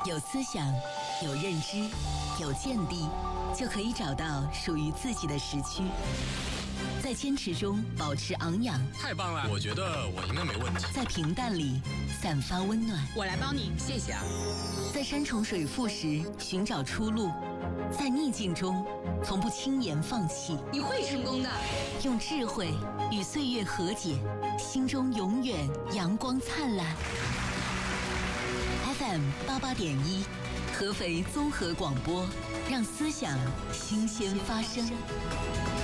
有思想，有认知，有见地，就可以找到属于自己的时区。在坚持中保持昂扬， 太棒了！我觉得我应该没问题。 在平淡里散发温暖， 我来帮你，谢谢啊。 在山重水复时寻找出路，在逆境中从不轻言放弃。 你会成功的。 用智慧与岁月和解，心中永远阳光灿烂。FM 88.1，合肥综合广播，让思想新鲜发生。